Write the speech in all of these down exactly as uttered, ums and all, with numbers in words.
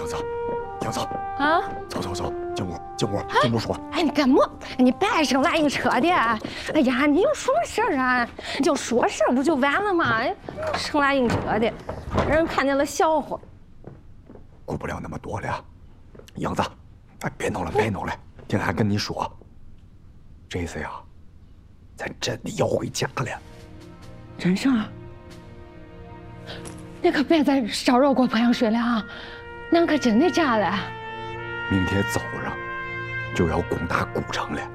走，杨子啊， 走走走，进屋进屋进屋说。 哎，你干么？你别生拉硬扯的！哎呀，你有什么事儿啊？你就说事儿不就完了吗？生拉硬扯的，让人看见了笑话。 顾不了那么多了，杨子，哎，别闹了别闹了，今天还跟你说，这次呀，咱真的要回家了。 真事儿？你可别再烧热锅泼凉水了啊！俺可真的炸了。 明天早上就要攻打古城了。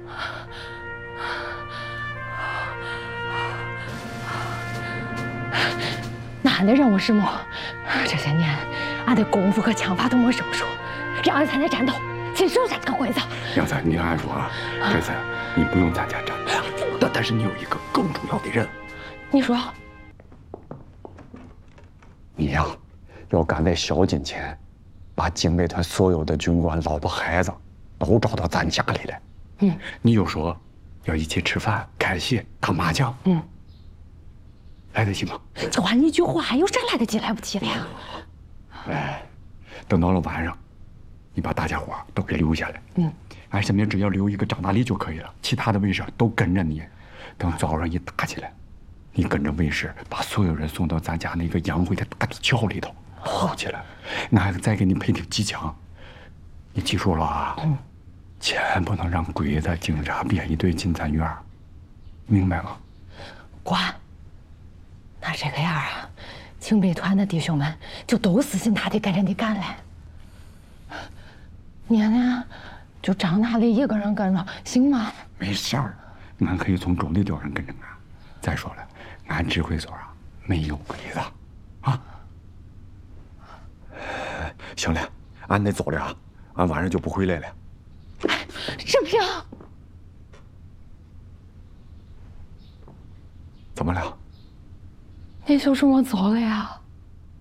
那俺的任务是么？这些年，俺的功夫和枪法都没生疏，让俺参加战斗，亲手下这个鬼子。 杨子，你按说啊，这次你不用参加战斗，但但是你有一个更重要的任务。 你说？ 你呀，要赶在宵禁前，把警备团所有的军官、老婆孩子都找到咱家里来。嗯，你就说要一起吃饭、看戏、打麻将。嗯，来得及吗？ 就俺一句话，有啥来得及来不及的呀？ 哎，等到了晚上，你把大家伙都给留下来。嗯，俺身边只要留一个张大力就可以了，其他的卫士都跟着你。等早上一打起来，你跟着卫士把所有人送到咱家那个杨辉的大地窖里头好起来。俺还再给你配挺机枪，你记住了啊？嗯，千不能让鬼子、警察编一队进咱院，明白吗？ 管。那这个样啊，警备团的弟兄们就都死心塌地跟着你干了。你呢，就张大力一个人跟着，行吗？ 没事儿，俺可以从中队调人跟着俺。再说了，俺指挥所啊没有鬼子，啊。行了，俺得走了啊，俺晚上就不回来了。 什么呀？ 怎么了？ 你就这么走了呀？